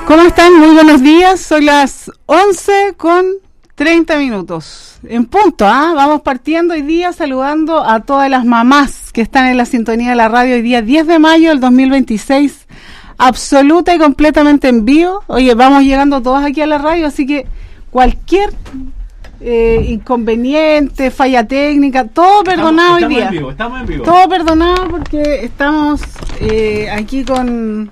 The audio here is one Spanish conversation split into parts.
¿Cómo están? Muy buenos días. Son las 11:30 en punto. Vamos partiendo hoy día saludando a todas las mamás que están en la sintonía de la radio hoy día 10 de mayo del 2026, absoluta y completamente en vivo. Oye, vamos llegando todos aquí a la radio, así que cualquier inconveniente, falla técnica, todo perdonado hoy día. Estamos en vivo. Todo perdonado porque estamos aquí con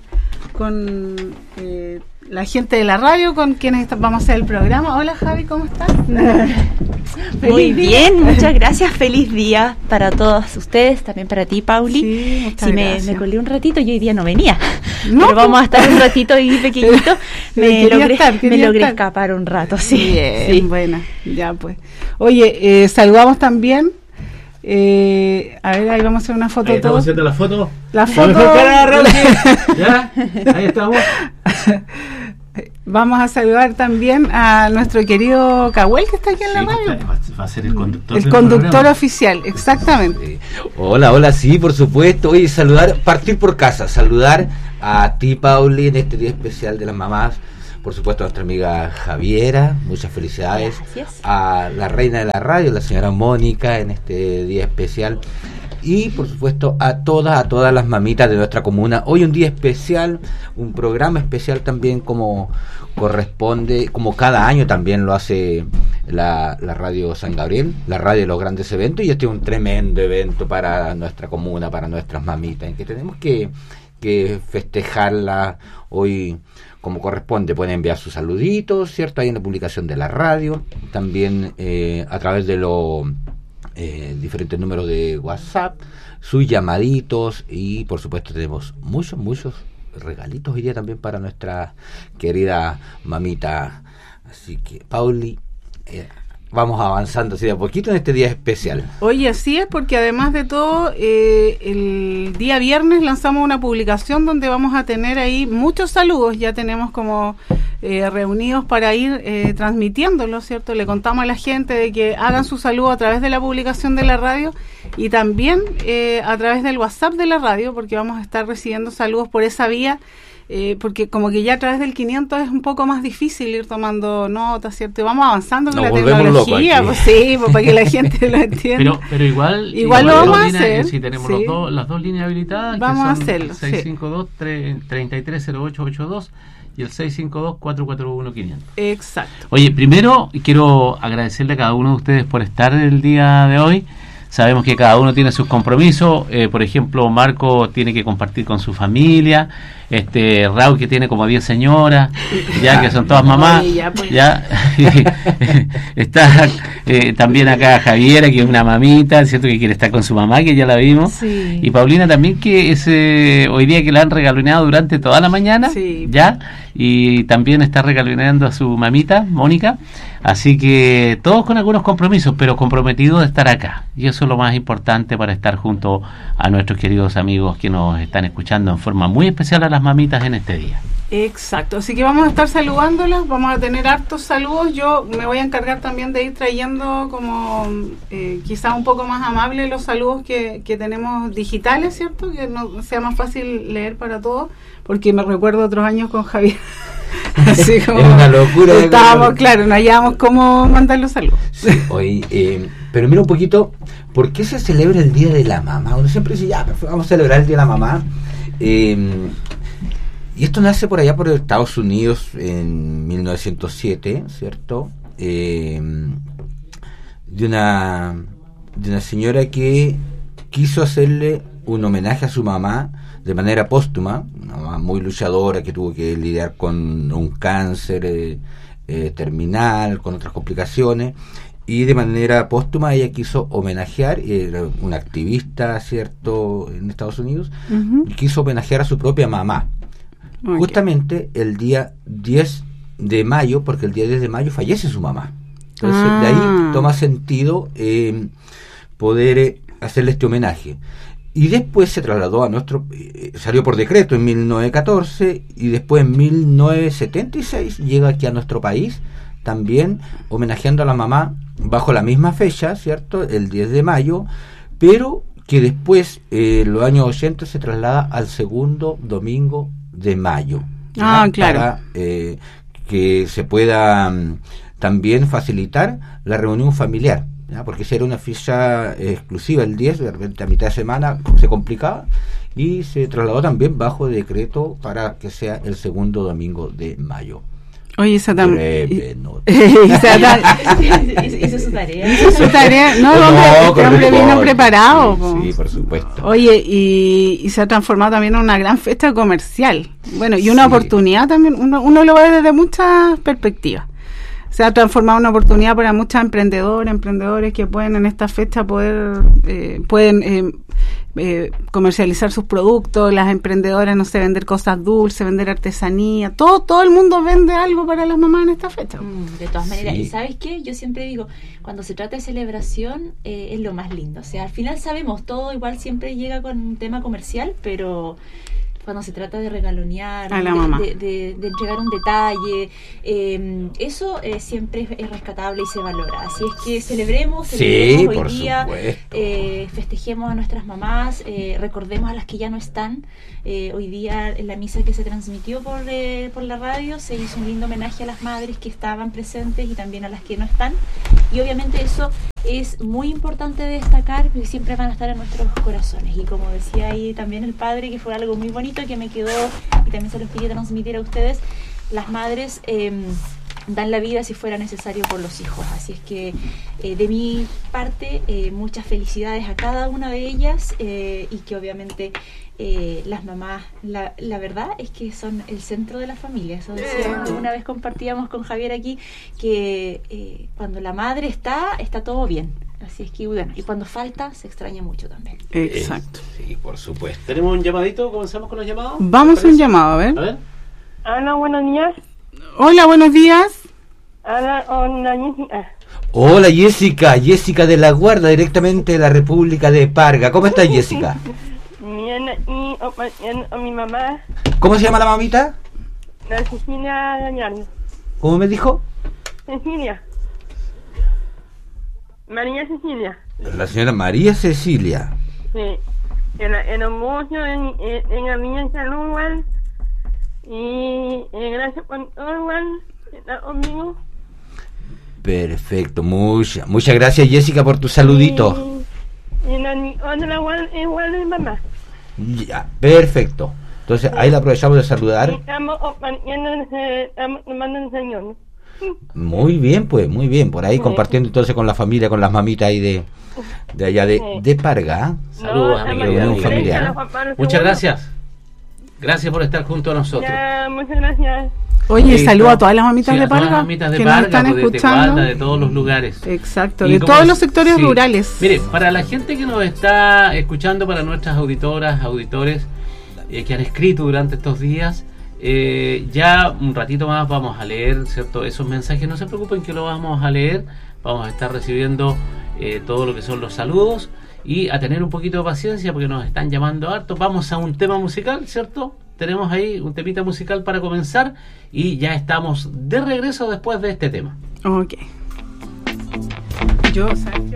la gente de la radio, con quienes vamos a hacer el programa. Hola Javi, ¿cómo estás? Muy bien, muchas gracias. Feliz día para todos ustedes, también para ti, Pauli. Sí, sí, me colé un ratito, yo hoy día no venía, no, pero vamos a estar un ratito ahí pequeñito. Me logré estar. escapar un rato, sí. Bien, sí. Buena, ya pues. Oye, saludamos también. A ver, ahí vamos a hacer una foto. Ahí estamos haciendo la foto. La foto. ¿Ya? Ahí estamos. Vamos a saludar también a nuestro querido Cahuel, que está aquí en la radio. Va a ser el conductor. El conductor oficial, exactamente. Hola, sí, por supuesto. Oye, partir por casa, saludar a ti, Pauli, en este día especial de las mamás. Por supuesto, a nuestra amiga Javiera, muchas felicidades. Gracias. A la reina de la radio, la señora Mónica, en este día especial. Y por supuesto a todas las mamitas de nuestra comuna. Hoy un día especial, un programa especial también como corresponde, como cada año también lo hace la Radio San Gabriel, la radio de los grandes eventos. Y este es un tremendo evento para nuestra comuna, para nuestras mamitas, en que tenemos que festejarla hoy como corresponde. Pueden enviar sus saluditos, ¿cierto? Ahí en la publicación de la radio, también a través de los diferentes números de WhatsApp, sus llamaditos, y por supuesto tenemos muchos regalitos hoy día también para nuestra querida mamita. Así que, Pauli, vamos avanzando así de a poquito en este día especial. Oye, así es, porque además de todo, el día viernes lanzamos una publicación donde vamos a tener ahí muchos saludos. Ya tenemos como reunidos para ir transmitiéndolo, ¿cierto? Le contamos a la gente de que hagan su saludo a través de la publicación de la radio y también a través del WhatsApp de la radio, porque vamos a estar recibiendo saludos por esa vía. Porque como que ya a través del 500 es un poco más difícil ir tomando notas, ¿cierto? Y vamos avanzando con la tecnología, pues sí, pues para que la gente lo entienda. Pero igual lo vamos a hacer. Si tenemos las dos líneas habilitadas, vamos que a son hacerlo, 652-330882 y el 652-441-500. Exacto. Oye, primero quiero agradecerle a cada uno de ustedes por estar el día de hoy. Sabemos que cada uno tiene sus compromisos. Por ejemplo, Marco tiene que compartir con su familia. Raúl, que tiene como 10 señoras, ya que son todas mamás. Ya está también acá Javiera, que es una mamita, cierto, que quiere estar con su mamá, que ya la vimos. Sí. Y Paulina también, que es hoy día que la han regaloneado durante toda la mañana. Sí. Ya. Y también está regaloneando a su mamita, Mónica. Así que todos con algunos compromisos, pero comprometidos de estar acá. Y eso es lo más importante para estar junto a nuestros queridos amigos que nos están escuchando en forma muy especial, a las mamitas en este día. Exacto, así que vamos a estar saludándolas, vamos a tener hartos saludos. Yo me voy a encargar también de ir trayendo como quizás un poco más amables los saludos que tenemos digitales, ¿cierto? Que no sea más fácil leer para todos, porque me recuerdo otros años con Javier. Así como es una locura. Estábamos, claro, no hallábamos cómo mandar los saludos. Sí, hoy, pero mira un poquito, ¿por qué se celebra el Día de la Mamá? Uno siempre dice, vamos a celebrar el Día de la Mamá. Y esto nace por allá por Estados Unidos en 1907, ¿cierto? De una señora que quiso hacerle un homenaje a su mamá de manera póstuma, una mamá muy luchadora que tuvo que lidiar con un cáncer terminal, con otras complicaciones, y de manera póstuma ella quiso homenajear, era una activista, ¿cierto?, en Estados Unidos, quiso homenajear a su propia mamá. Okay. Justamente el día 10 de mayo, porque el día 10 de mayo fallece su mamá. Entonces de ahí toma sentido poder hacerle este homenaje. Y después se trasladó a salió por decreto en 1914 y después en 1976 llega aquí a nuestro país, también homenajeando a la mamá bajo la misma fecha, ¿cierto?, el 10 de mayo, pero que después, en los años 80, se traslada al segundo domingo de mayo. Claro. Para que se pueda también facilitar la reunión familiar, ¿ya? Porque si era una fecha exclusiva el 10, de repente a mitad de semana se complicaba, y se trasladó también bajo decreto para que sea el segundo domingo de mayo. Oye, esa también. Hizo su tarea. Hizo su tarea. No, hombre vino preparado. Sí, por supuesto. Oye, y se ha transformado también en una gran fiesta comercial. Bueno, y una oportunidad también. Uno lo ve desde muchas perspectivas. Se ha transformado en una oportunidad para muchas emprendedores que pueden en esta fecha pueden comercializar sus productos. Las emprendedoras, no sé, vender cosas dulces, vender artesanía, todo el mundo vende algo para las mamás en esta fecha. De todas maneras, Sí. y ¿sabes qué? Yo siempre digo, cuando se trata de celebración es lo más lindo, o sea, al final sabemos, todo igual siempre llega con un tema comercial, pero cuando se trata de regalonear, a la mamá, de entregar un detalle, eso siempre es rescatable y se valora. Así es que celebremos Sí, hoy por día, supuesto. festejemos a nuestras mamás, recordemos a las que ya no están. Hoy día en la misa que se transmitió por la radio se hizo un lindo homenaje a las madres que estaban presentes y también a las que no están, y obviamente eso es muy importante de destacar porque siempre van a estar en nuestros corazones. Y como decía ahí también el padre, que fue algo muy bonito que me quedó y también se los quería transmitir a ustedes, las madres dan la vida si fuera necesario por los hijos. Así es que de mi parte muchas felicidades a cada una de ellas, y que obviamente las mamás, la verdad es que son el centro de la familia. Eso decíamos, una vez compartíamos con Javier aquí, que cuando la madre está todo bien. Así es que bueno, y cuando falta se extraña mucho también. Exacto. Sí, por supuesto. Tenemos un llamadito, comenzamos con los llamados. Vamos a un llamado, a ver. A ver. Hola, buenos días. Hola, buenos días. Hola, Jessica de la Guarda, directamente de la República de Parga. ¿Cómo estás, Jessica? Bien, y mi mamá, ¿Cómo se llama la mamita? la Cecilia Gallardo. ¿Cómo me dijo? Cecilia. María Cecilia. La señora María Cecilia. Sí. En el museo, en la Villa Salud, igual. Y gracias por todo, igual. Está conmigo. Perfecto, muchas gracias, Jessica, por tu saludito. Y la otra igual mi mamá. Ya, perfecto. Entonces ahí la aprovechamos de saludar. Estamos tomando el Señor. Muy bien, pues, muy bien. Por ahí compartiendo entonces con la familia, con las mamitas ahí de allá de Parga. Saludos, No, amiga, reunión amiga. familiar. Muchas gracias. Gracias por estar junto a nosotros. Ya, muchas gracias. Oye, Sí, saludo está. a todas las mamitas Sí, de a todas las Parga mamitas de que Parga, nos están pues, de escuchando. Tegualda, de todos los lugares. Exacto, Y de como todos es- los sectores sí. rurales. Mire, para la gente que nos está escuchando, para nuestras auditoras, auditores que han escrito durante estos días, ya un ratito más vamos a leer, ¿cierto?, esos mensajes. No se preocupen que lo vamos a leer. Vamos a estar recibiendo todo lo que son los saludos y a tener un poquito de paciencia porque nos están llamando harto. Vamos a un tema musical, ¿cierto? Tenemos ahí un temita musical para comenzar y ya estamos de regreso después de este tema. Ok. Yo, ¿sabes qué?